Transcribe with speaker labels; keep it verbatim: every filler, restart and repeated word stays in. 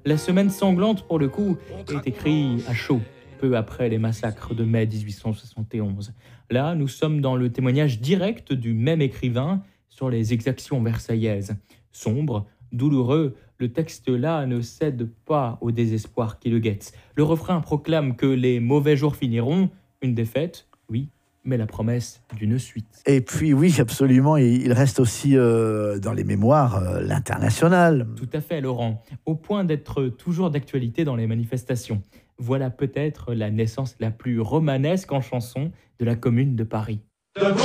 Speaker 1: La semaine sanglante, pour le coup, est écrite à chaud, peu après les massacres de mai mille huit cent soixante et onze. Là, nous sommes dans le témoignage direct du même écrivain sur les exactions versaillaises. Sombre, douloureux, le texte-là ne cède pas au désespoir qui le guette. Le refrain proclame que les mauvais jours finiront, une défaite, oui, mais la promesse d'une suite.
Speaker 2: Et puis oui, absolument, il reste aussi euh, dans les mémoires euh, l'international.
Speaker 1: Tout à fait, Laurent, au point d'être toujours d'actualité dans les manifestations. Voilà peut-être la naissance la plus romanesque en chanson de la Commune de Paris.